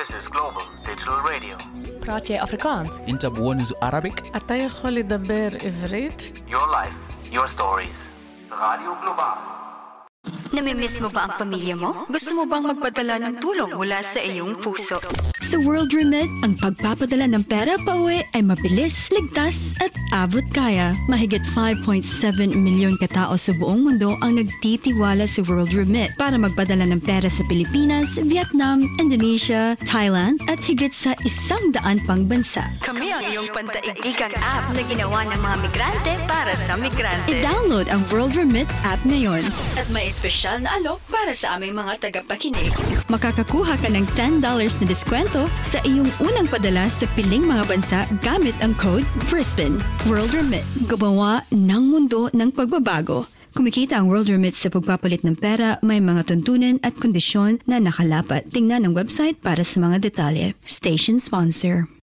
This is Global Digital Radio. براتي أفريكانس. أنت بونز Arabic. אתה יכול לדבר עברית? Your life, your stories. Radio Global. Namimiss mo ba ang pamilya mo? Gusto mo bang magpadala ng tulong mula sa iyong puso? Sa World Remit, ang pagpapadala ng pera pauwi ay mabilis, ligtas at abot kaya. Mahigit 5.7 milyon katao sa buong mundo ang nagtitiwala sa World Remit para magpadala ng pera sa Pilipinas, Vietnam, Indonesia, Thailand at higit sa 100 pang bansa. Kami ang iyong pandaigdigang app na ginawa ng mga migrante para sa migrante. I-download ang World Remit app ngayon at may espesyal na alok para sa aming mga tagapakinig. Makakakuha ka ng $10 na diskwento sa iyong unang padala sa piling mga bansa gamit ang code Brisbane. World Remit, gumawa ng mundo ng pagbabago. Kumikita ang World Remit sa pagpapalit ng pera, may mga tuntunin at kondisyon na nakalapat. Tingnan ang website para sa mga detalye. Station sponsor.